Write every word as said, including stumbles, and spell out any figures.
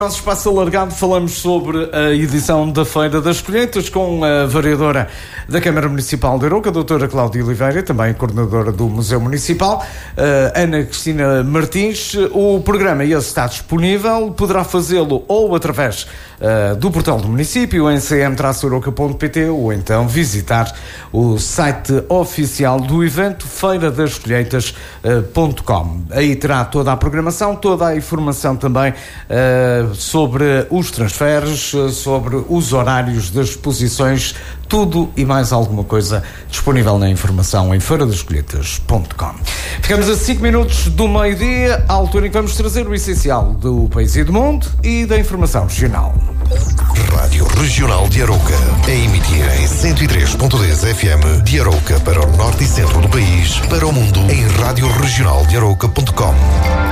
Nosso espaço alargado, falamos sobre a edição da Feira das Colheitas com a vereadora da Câmara Municipal de Arouca, a doutora Cláudia Oliveira, também coordenadora do Museu Municipal, Ana Cristina Martins. O programa esse está disponível, poderá fazê-lo ou através uh, do portal do município, em c m traço arouca ponto p t, ou então visitar o site oficial do evento, feira das colheitas ponto com. Aí terá toda a programação, toda a informação também uh, sobre os transferes, sobre os horários das exposições, tudo e mais alguma coisa disponível na informação em feira das colheitas ponto com. Ficamos a cinco minutos do meio-dia, à altura em que vamos trazer o essencial do país e do mundo e da informação regional. Rádio Regional de Arouca, a emitir em cento e três ponto dez F M de Arouca para o norte e centro do país, para o mundo em rádio regional de arouca ponto com.